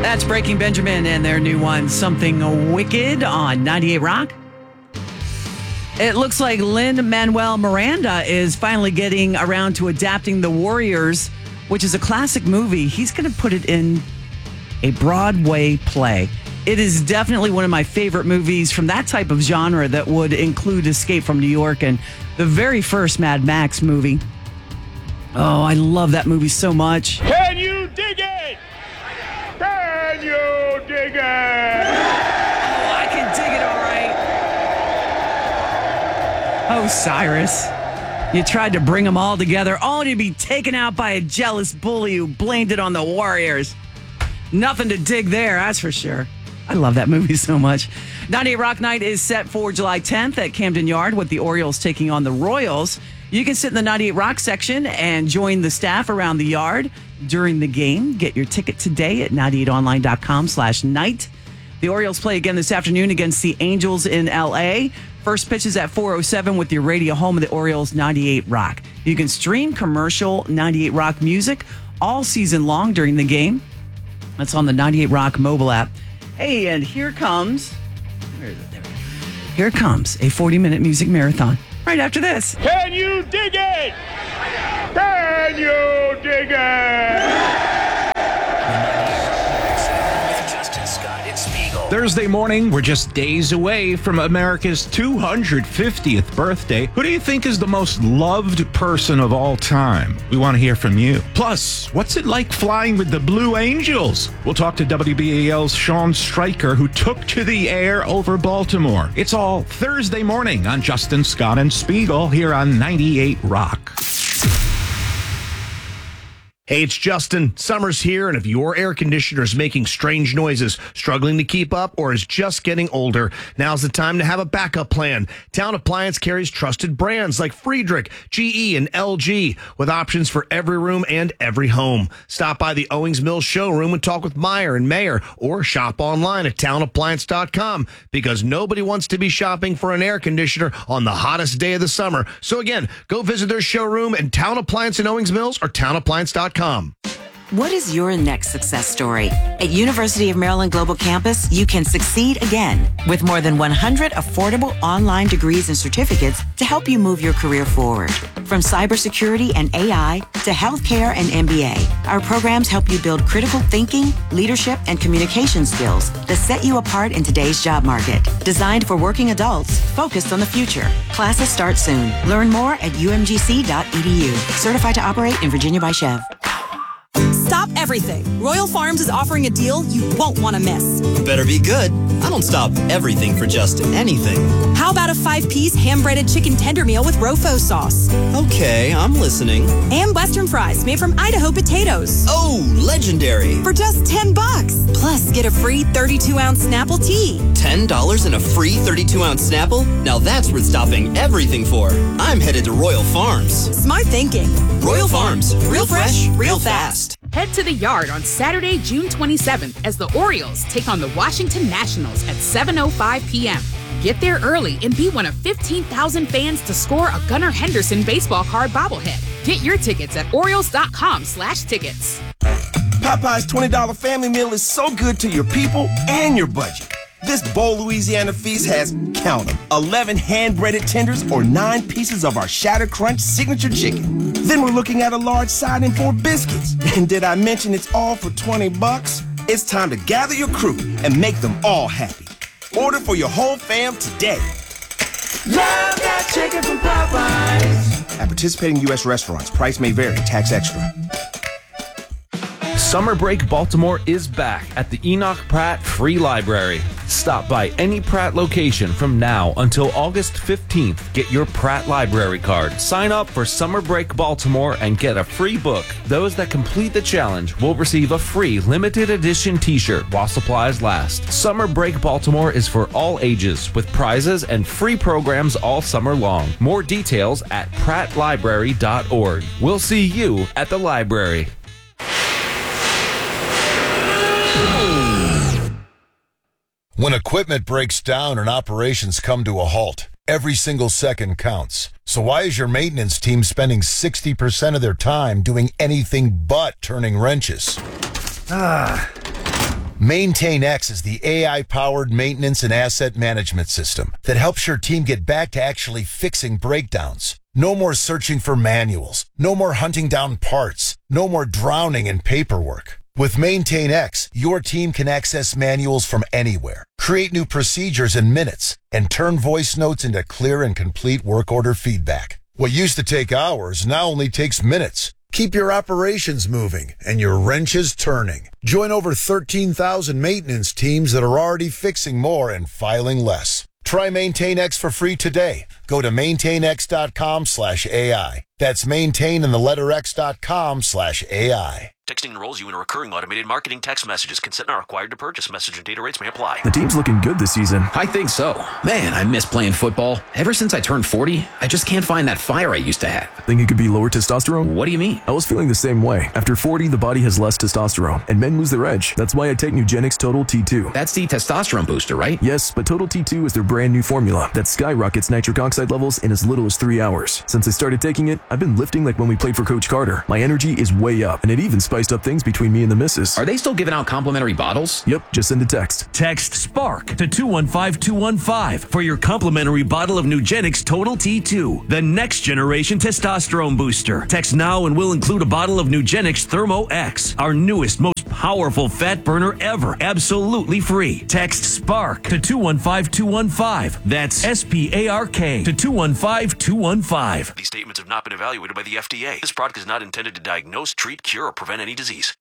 That's Breaking Benjamin and their new one, Something Wicked, on 98 Rock. It looks like Lin-Manuel Miranda is finally getting around to adapting The Warriors, which is a classic movie. He's going to put it in a Broadway play. It is definitely one of my favorite movies from that type of genre that would include Escape from New York and the very first Mad Max movie. Oh, I love that movie so much. Can you dig it? Can you dig it? Oh, I can dig it all right. Oh, Cyrus. You tried to bring them all together, only to be taken out by a jealous bully who blamed it on the Warriors. Nothing to dig there, that's for sure. I love that movie so much. 98 Rock Night is set for July 10th at Camden Yard with the Orioles taking on the Royals. You can sit in the 98 Rock section and join the staff around the yard during the game. Get your ticket today at 98online.com/night. The Orioles play again this afternoon against the Angels in L.A. First pitch is at 4:07 with your radio home of the Orioles, 98 Rock. You can stream commercial 98 Rock music all season long during the game. That's on the 98 Rock mobile app. Hey, and here comes a 40-minute music marathon right after this. Can you dig it? Can you dig it? Thursday morning, we're just days away from America's 250th birthday. Who do you think is the most loved person of all time? We want to hear from you. Plus, what's it like flying with the Blue Angels? We'll talk to WBAL's Sean Stryker, who took to the air over Baltimore. It's all Thursday morning on Justin, Scott, and Spiegel here on 98 Rock. Hey, it's Justin. Summer's here, and if your air conditioner is making strange noises, struggling to keep up, or is just getting older, now's the time to have a backup plan. Town Appliance carries trusted brands like Friedrich, GE, and LG, with options for every room and every home. Stop by the Owings Mills showroom and talk with Meyer and Mayer, or shop online at townappliance.com, because nobody wants to be shopping for an air conditioner on the hottest day of the summer. So again, go visit their showroom at Town Appliance in Owings Mills or townappliance.com. What is your next success story? At University of Maryland Global Campus, you can succeed again with more than 100 affordable online degrees and certificates to help you move your career forward. From cybersecurity and AI to healthcare and MBA, our programs help you build critical thinking, leadership, and communication skills that set you apart in today's job market. Designed for working adults focused on the future. Classes start soon. Learn more at umgc.edu. Certified to operate in Virginia by Chev. Stop everything. Royal Farms is offering a deal you won't want to miss. Better be good. I don't stop everything for just anything. How about a 5-piece hand-breaded chicken tender meal with Rofo sauce? Okay, I'm listening. And Western fries made from Idaho potatoes. Oh, legendary. For just $10. Plus, get a free 32-ounce Snapple tea. $10 and a free 32-ounce Snapple? Now that's worth stopping everything for. I'm headed to Royal Farms. Smart thinking. Royal Farms. Real fresh, real fast. Head to the Yard on Saturday, June 27th as the Orioles take on the Washington Nationals at 7:05 p.m. Get there early and be one of 15,000 fans to score a Gunnar Henderson baseball card bobblehead. Get your tickets at Orioles.com/tickets. Popeye's $20 family meal is so good to your people and your budget. This Bowl Louisiana feast has, count them, 11 hand-breaded tenders or 9 pieces of our Shatter Crunch signature chicken. Then we're looking at a large side and 4 biscuits. And did I mention it's all for $20? It's time to gather your crew and make them all happy. Order for your whole fam today. Love that chicken from Popeyes. At participating U.S. restaurants, price may vary, tax extra. Summer Break Baltimore is back at the Enoch Pratt Free Library. Stop by any Pratt location from now until August 15th. Get your Pratt Library card. Sign up for Summer Break Baltimore and get a free book. Those that complete the challenge will receive a free limited edition t-shirt while supplies last. Summer Break Baltimore is for all ages with prizes and free programs all summer long. More details at prattlibrary.org. We'll see you at the library. When equipment breaks down and operations come to a halt, every single second counts. So why is your maintenance team spending 60% of their time doing anything but turning wrenches? Maintain X is the AI-powered maintenance and asset management system that helps your team get back to actually fixing breakdowns. No more searching for manuals. No more hunting down parts. No more drowning in paperwork. With Maintain X, your team can access manuals from anywhere, create new procedures in minutes, and turn voice notes into clear and complete work order feedback. What used to take hours now only takes minutes. Keep your operations moving and your wrenches turning. Join over 13,000 maintenance teams that are already fixing more and filing less. Try Maintain X for free today. Go to maintainx.com/AI. That's maintain and the letter x.com/AI. Texting enrolls you in a recurring automated marketing text messages. Consent not required to purchase. Message and data rates may apply. The team's looking good this season. I think so. Man, I miss playing football. Ever since I turned 40, I just can't find that fire I used to have. Think it could be lower testosterone? What do you mean? I was feeling the same way. After 40, the body has less testosterone, and men lose their edge. That's why I take Nugenix Total T2. That's the testosterone booster, right? Yes, but Total T2 is their brand new formula that skyrockets nitric oxide levels in as little as 3 hours. Since I started taking it, I've been lifting like when we played for Coach Carter. My energy is way up, and it even spiced up things between me and the missus. Are they still giving out complimentary bottles? Yep, just send a text. Text SPARK to 215-215 for your complimentary bottle of Nugenix Total T2, the next generation testosterone booster. Text now and we'll include a bottle of Nugenix Thermo X, our newest, most powerful fat burner ever, absolutely free. Text SPARK to 215-215. That's SPARK to 215-215. These statements have not been evaluated by the FDA. This product is not intended to diagnose, treat, cure, or prevent any disease.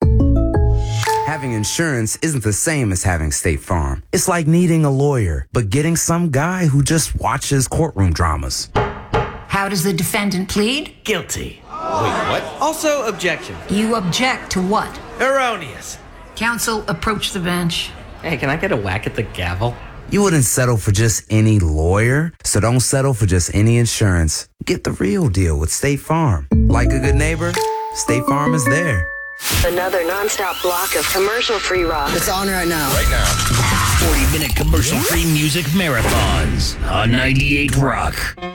Having insurance isn't the same as having State Farm. It's like needing a lawyer, but getting some guy who just watches courtroom dramas. How does the defendant plead? Guilty. Wait, what? Also, objection. You object to what? Erroneous. Counsel, approach the bench. Hey, can I get a whack at the gavel? You wouldn't settle for just any lawyer, so don't settle for just any insurance. Get the real deal with State Farm. Like a good neighbor, State Farm is there. Another nonstop block of commercial-free rock. It's on right now. Right now. 40-minute commercial-free music marathons on 98 Rock.